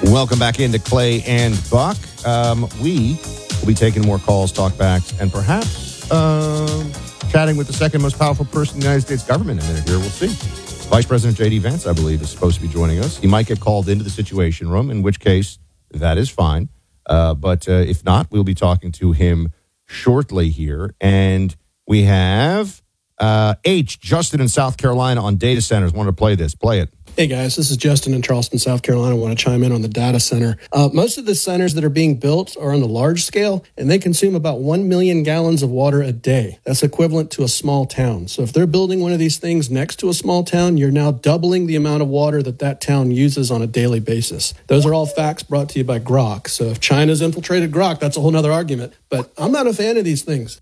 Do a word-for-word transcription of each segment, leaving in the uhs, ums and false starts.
Welcome back into Clay and Buck. Um, we will be taking more calls, talkbacks, and perhaps um, chatting with the second most powerful person in the United States government in a minute here. We'll see. Vice President J D Vance, I believe, is supposed to be joining us. He might get called into the Situation Room, in which case that is fine. Uh, but uh, if not, we'll be talking to him shortly here. And we have uh, H, Justin in South Carolina on data centers. Wanted to play this. Play it. Hey guys, this is Justin in Charleston, South Carolina. I want to chime in on the data center. Uh, most of the centers that are being built are on the large scale, and they consume about one million gallons of water a day. That's equivalent to a small town. So if they're building one of these things next to a small town, you're now doubling the amount of water that that town uses on a daily basis. Those are all facts brought to you by Grok. So if China's infiltrated Grok, that's a whole other argument. But I'm not a fan of these things.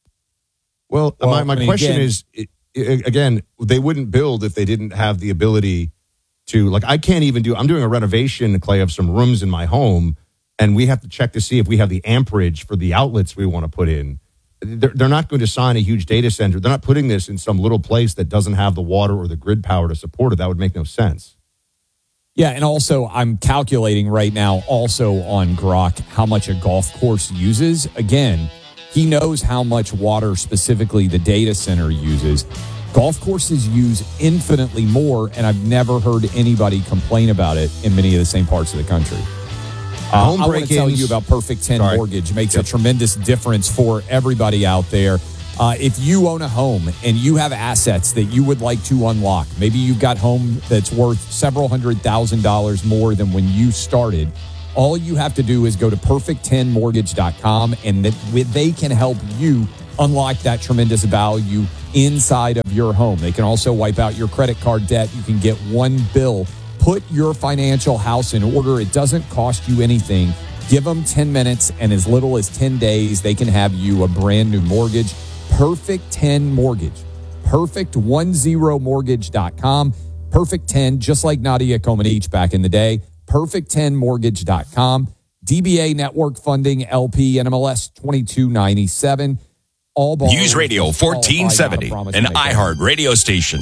Well, well my, my I mean, question again, is, again, they wouldn't build if they didn't have the ability to, like, I can't even do, I'm doing a renovation, Clay, of some rooms in my home, and we have to check to see if we have the amperage for the outlets we want to put in. They're, they're not going to sign a huge data center. They're not putting this in some little place that doesn't have the water or the grid power to support it. That would make no sense. Yeah, and also I'm calculating right now also on Grok how much a golf course uses. Again, he knows how much water specifically the data center uses. Golf courses use infinitely more, and I've never heard anybody complain about it in many of the same parts of the country. Uh, I want to tell you about Perfect ten Sorry. Mortgage. It makes yep. a tremendous difference for everybody out there. Uh, if you own a home and you have assets that you would like to unlock, maybe you've got home that's worth several hundred thousand dollars more than when you started, all you have to do is go to perfect ten mortgage dot com, and that they can help you unlock that tremendous value inside of your home. They can also wipe out your credit card debt. You can get one bill. Put your financial house in order. It doesn't cost you anything. Give them ten minutes, and as little as ten days, they can have you a brand new mortgage. Perfect ten Mortgage. perfect ten mortgage dot com. Perfect ten, just like Nadia Comaneci back in the day. perfect ten mortgage dot com. D B A Network Funding, L P, N M L S twenty-two ninety-seven. All News Radio fourteen seventy, an iHeart radio station.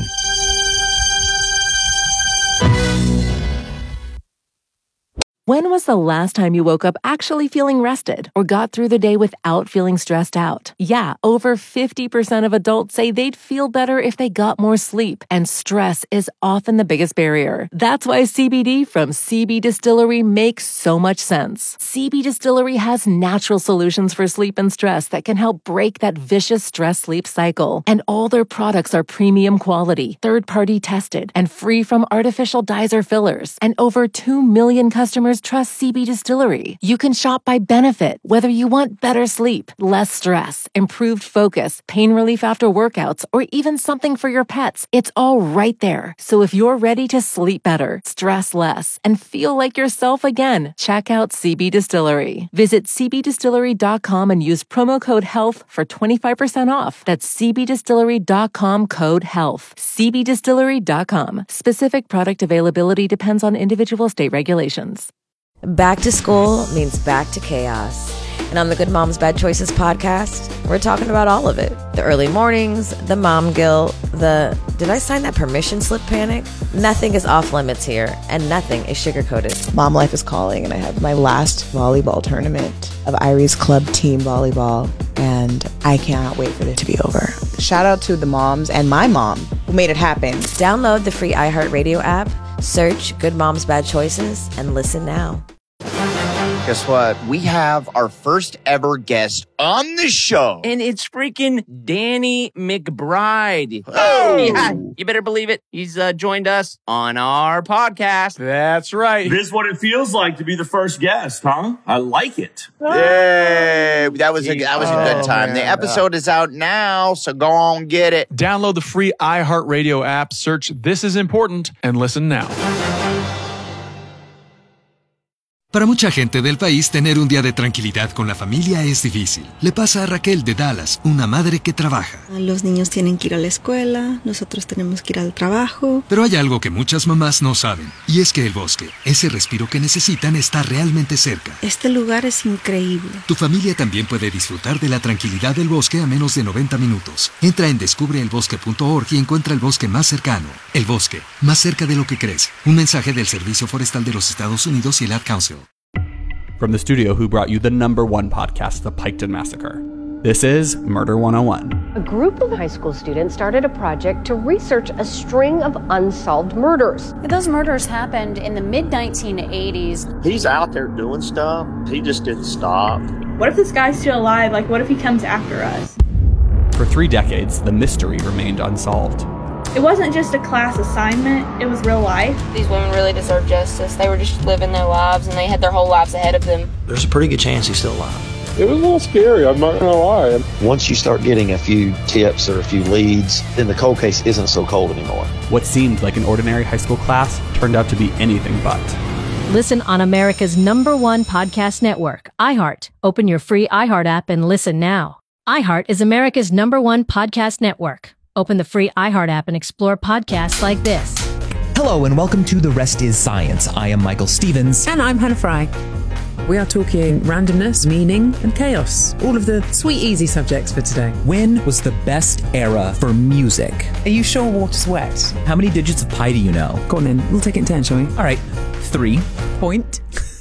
When was the last time you woke up actually feeling rested or got through the day without feeling stressed out? Yeah, over fifty percent of adults say they'd feel better if they got more sleep, and stress is often the biggest barrier. That's why C B D from C B Distillery makes so much sense. C B Distillery has natural solutions for sleep and stress that can help break that vicious stress-sleep cycle. And all their products are premium quality, third-party tested, and free from artificial dyes or fillers. And over two million customers trust C B Distillery. You can shop by benefit, whether you want better sleep, less stress, improved focus, pain relief after workouts, or even something for your pets. It's all right there. So if you're ready to sleep better, stress less, and feel like yourself again, check out C B Distillery. Visit c b distillery dot com and use promo code HEALTH for twenty-five percent off. That's c b distillery dot com code HEALTH. c b distillery dot com. Specific product availability depends on individual state regulations. Back to school means back to chaos. And on the Good Moms Bad Choices podcast, we're talking about all of it. The early mornings, the mom guilt, the did I sign that permission slip panic? Nothing is off limits here, and nothing is sugar-coated. Mom life is calling, and I have my last volleyball tournament of Irie's Club Team Volleyball, and I cannot wait for it to be over. Shout out to the moms and my mom who made it happen. Download the free iHeartRadio app, search Good Moms Bad Choices, and listen now. Guess what? We have our first ever guest on the show. And it's freaking Danny McBride. Oh! Yeah, you better believe it. He's uh, joined us on our podcast. That's right. This is what it feels like to be the first guest, huh? I like it. Yay! That was a, that was a good time. Oh, the episode is out now, so go on get it. Download the free iHeartRadio app, search This Is Important, and listen now. Para mucha gente del país, tener un día de tranquilidad con la familia es difícil. Le pasa a Raquel de Dallas, una madre que trabaja. Los niños tienen que ir a la escuela, nosotros tenemos que ir al trabajo. Pero hay algo que muchas mamás no saben, y es que el bosque, ese respiro que necesitan, está realmente cerca. Este lugar es increíble. Tu familia también puede disfrutar de la tranquilidad del bosque a menos de noventa minutos. Entra en descubre el bosque punto org y encuentra el bosque más cercano. El bosque, más cerca de lo que crees. Un mensaje del Servicio Forestal de los Estados Unidos y el Ad Council. From the studio who brought you the number one podcast, The Piketon Massacre. This is Murder one oh one. A group of high school students started a project to research a string of unsolved murders. Those murders happened in the mid nineteen eighties. He's out there doing stuff. He just didn't stop. What if this guy's still alive? Like, what if he comes after us? For three decades, the mystery remained unsolved. It wasn't just a class assignment, it was real life. These women really deserve justice. They were just living their lives and they had their whole lives ahead of them. There's a pretty good chance he's still alive. It was a little scary, I'm not gonna lie. Once you start getting a few tips or a few leads, then the cold case isn't so cold anymore. What seemed like an ordinary high school class turned out to be anything but. Listen on America's number one podcast network, iHeart. Open your free iHeart app and listen now. iHeart is America's number one podcast network. Open the free iHeart app and explore podcasts like this. Hello and welcome to The Rest is Science. I am Michael Stevens. And I'm Hannah Fry. We are talking randomness, meaning, and chaos. All of the sweet, easy subjects for today. When was the best era for music? Are you sure water's wet? How many digits of pi do you know? Go on then. We'll take it in turn, shall we? All right. Three. Point.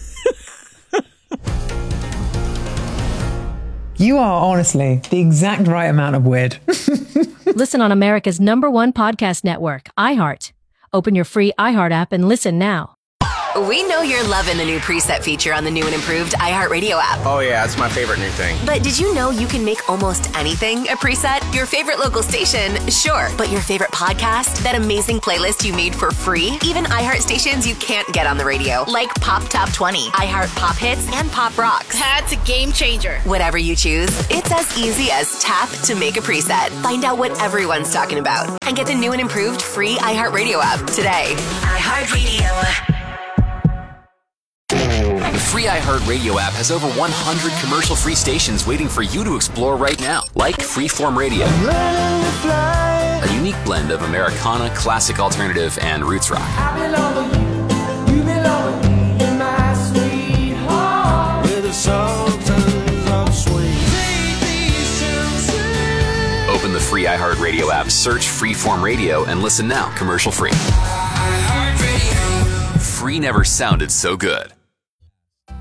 You are honestly the exact right amount of weird. Listen on America's number one podcast network, iHeart. Open your free iHeart app and listen now. We know you're loving the new preset feature on the new and improved iHeartRadio app. Oh yeah, it's my favorite new thing. But did you know you can make almost anything a preset? Your favorite local station, sure. But your favorite podcast? That amazing playlist you made for free? Even iHeart stations you can't get on the radio, like Pop Top twenty, iHeart Pop Hits, and Pop Rocks. That's a game changer. Whatever you choose, it's as easy as tap to make a preset. Find out what everyone's talking about and get the new and improved free iHeartRadio app today. iHeartRadio. The free iHeartRadio app has over one hundred commercial-free stations waiting for you to explore right now, like Freeform Radio, a unique blend of Americana, classic alternative, and roots rock. Open the free iHeartRadio app, search Freeform Radio, and listen now, commercial-free. Free never sounded so good.